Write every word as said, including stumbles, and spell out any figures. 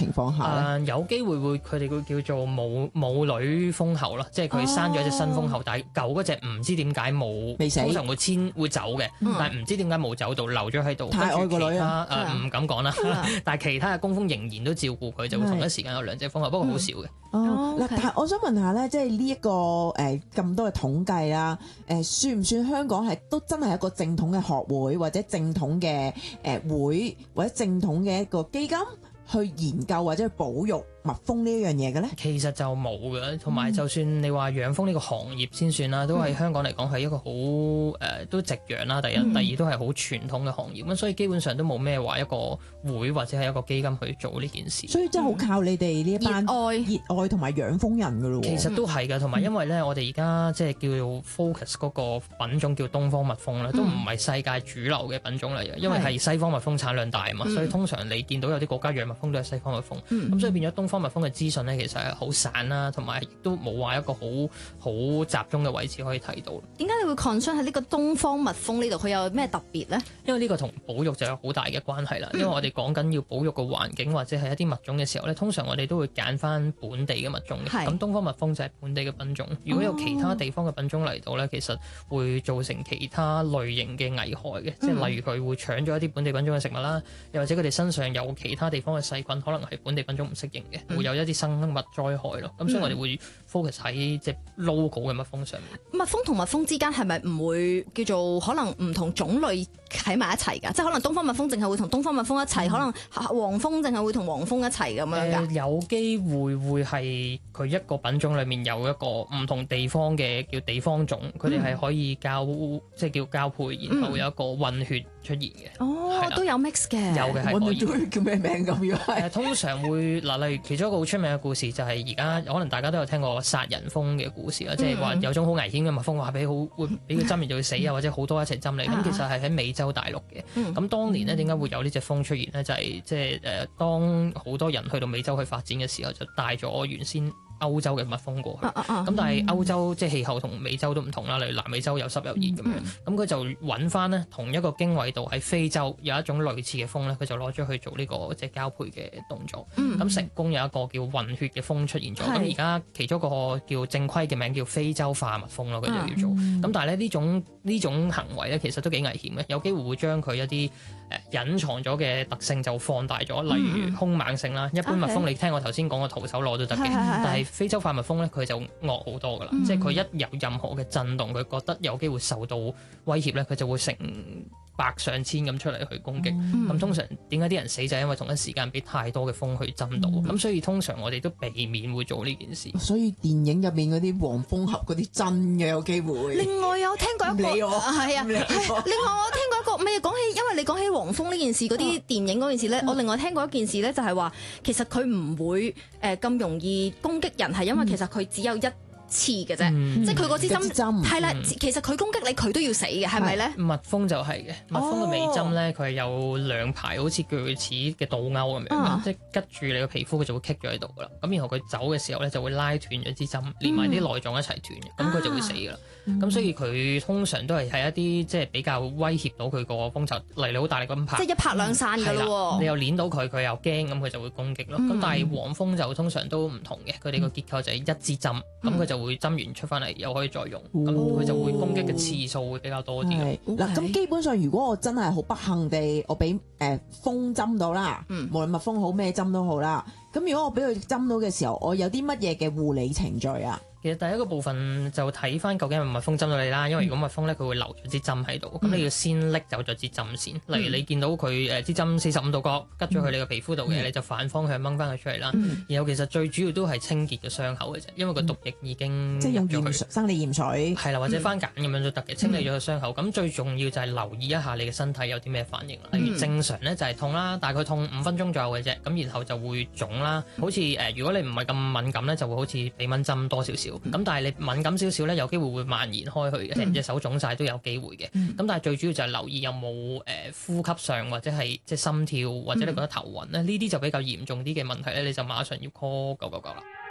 情況下咧？ 誒、呃、有機會會佢哋會叫做母母女蜂后啦，即係佢生咗一隻新蜂后，哦、但係舊嗰隻唔知點解冇， 未死， 通常會遷會走嘅， 嗯、 但係唔知點解冇走到留咗喺度。 太愛個女啊！ 誒唔、呃、敢講啦，但係其他嘅工蜂仍然都照顧佢，就會同一時間有兩隻蜂后，不過好少嘅。 哦，嗱，但係我想問下咧，即係呢一個誒咁多嘅統計啦，誒算唔算香港係都真係一個正統嘅學會或者正統嘅誒會或者正統嘅一個基金去研究或者去保育蜜蜂呢一樣嘢嘅咧？ 其實就冇嘅，同埋就算你話養蜂呢個行業先算啦，都喺香港嚟講係一個好誒、呃、都夕陽啦。第一，嗯、第二都係好傳統嘅行業，咁所以基本上都冇咩話一個會或者係一個基金去做呢件事。 所以真係好靠你哋呢一班熱愛熱愛同埋養蜂人噶咯喎。 其實都係㗎，同埋因為咧，我哋而家即係叫做 focus 嗰個品種叫東方蜜蜂咧，都唔係世界主流嘅品種嚟嘅，因為係西方蜜蜂產量大啊嘛，嗯、所以通常你見到有啲國家養蜜蜂都係西方蜜蜂，咁、嗯、所以變咗東方蜜蜂嘅資訊咧，其實係好散啦，同埋亦都冇話一個好好集中嘅位置可以睇到。 點解你會 concern 喺呢個東方蜜蜂呢度？佢有咩特別咧？ 因為呢個同保育就有好大嘅關係啦。因為我哋講緊要保育個環境或者係一啲物種嘅時候咧，通常我哋都會揀翻本地嘅物種嘅。咁是東方蜜蜂就係本地嘅品種。如果有其他地方嘅品種嚟到咧，其實會造成其他類型嘅危害嘅，即係、嗯、例如佢會搶咗一啲本地品種嘅食物啦，又或者佢哋身上有其他地方嘅細菌，可能係本地品種唔適應嘅，嗯、會有一啲生物災害咯。咁、嗯、所以我哋會 focus 喺即係 local 嘅蜜蜂上面。 蜜蜂同蜜蜂之間係咪唔會叫做可能唔同種類喺埋一齊㗎？即係可能東方蜜蜂淨係會同東方蜜蜂一齊，嗯、可能黃蜂淨係會同黃蜂一齊咁樣㗎、呃？有機會會係佢一個品種裡面有一個唔同地方嘅叫地方種，佢哋係可以交、嗯、即係叫交配，然後有一個混血出現嘅。哦， 係啦，都有 mix 嘅， 有嘅係可以。 叫咩名咁樣？ 誒，通常會嗱，例如其中一個好出名嘅故事就係而家可能大家都有聽過殺人蜂嘅故事啦，嗯、即係話有種好危險嘅蜜蜂話俾好會俾佢針完就會死啊，或者好多一齊針你。咁、嗯、其實係喺美洲大陸嘅。咁、嗯、當年咧點解會有呢隻蜂出現咧？就係即係誒，當好多人去到美洲去發展嘅時候，就帶咗原先歐洲嘅蜜蜂過去，咁、啊啊、但係歐洲即係氣候同美洲都唔同啦，例如南美洲又濕又熱咁樣，咁佢、嗯、就揾翻呢同一個經緯度喺非洲有一種類似嘅蜂咧，佢就攞咗去做呢、這個即係交配嘅動作，咁、嗯、成功有一個叫混血嘅蜂出現咗，咁而家其中一個叫正規嘅名叫非洲化蜜蜂咯，佢就叫做，咁、嗯、但係咧呢種呢種行為咧其實都幾危險嘅，有機會會將佢一啲誒隱藏咗嘅特性就放大咗，例如兇猛性啦，嗯、一般蜜蜂 okay. 你聽我頭先講個徒手攞都得嘅，但係非洲化蜜蜂咧，佢就惡好多噶啦，嗯、即係佢一有任何嘅震動，佢覺得有機會受到威脅咧，佢就會成百上千咁出嚟去攻擊。咁、嗯、通常點解啲人死就係因為同一時間俾太多嘅蜂去針到，咁、嗯、所以通常我哋都避免會做呢件事。 所以電影入面嗰啲黃蜂俠嗰啲真嘅有機會。 另外有聽過一個，係啊，另外我聽過一個，咩講起，因為你講起黃蜂呢件事，嗰啲電影嗰件事咧，嗯、我另外聽過一件事咧，就係話其實佢唔會誒咁容易攻擊人，係因為其實佢只有一刺嘅啫，嗯、即係佢嗰支針係啦。其實佢攻擊你，佢都要死嘅，係咪咧？蜜蜂就係嘅，蜜蜂嘅尾針咧，佢係有兩排好似鋸齒嘅倒鈎咁樣，啊、即係拮住你個皮膚，佢就會棘咗喺度噶啦。咁然後佢走嘅時候咧，就會拉斷咗支針，連埋啲內臟一齊斷，咁佢、嗯、就會死噶啦。咁、啊、所以佢通常都係喺一啲即係比較威脅到佢個蜂巢，例如你好大力咁拍， 即係一拍兩散噶咯。 你又捏到佢，佢又驚，咁佢就會攻擊咯。咁、嗯、但係黃蜂就通常都唔同嘅，佢哋個結構就係一支針，咁佢、嗯、就會針完出翻嚟，又可以再用，咁佢、哦、就會攻擊嘅次數會比較多啲。 嗱，咁基本上如果我真係好不幸地，我俾誒蜂針到啦，嗯、無論蜜蜂好咩針都好啦，咁如果我俾佢針到嘅時候，我有啲乜嘢嘅護理程序啊？ 其實第一個部分就睇翻究竟係咪蜜蜂針到你啦，因為如果蜜蜂咧佢會留咗支針喺度，咁、嗯、你要先拎走咗支針先。例如你見到佢誒支針四十五度角拮咗去你個皮膚度嘅，嗯、你就反方向掹翻佢出嚟啦。嗯、然後其實最主要都係清潔個傷口嘅啫，因為個毒液已經即係用鹽水生理鹽水係啦，或者番梘咁樣都得嘅，清理咗個傷口。咁、嗯、最重要就係留意一下你嘅身體有啲咩反應啦。例如正常咧就係痛啦，大概痛五分鐘左右嘅啫，咁然後就會腫啦。好似誒、呃、如果你唔係咁敏感咧，就會好似俾蚊針多少少。咁、嗯、但係你敏感少少咧，有機會會蔓延開去嘅，成隻手腫晒都有機會嘅。咁、嗯、但係最主要就係留意有冇誒、呃、呼吸上或者係即係心跳或者你覺得頭暈咧，呢啲、嗯、就比較嚴重啲嘅問題咧，你就馬上要 call 九九九啦。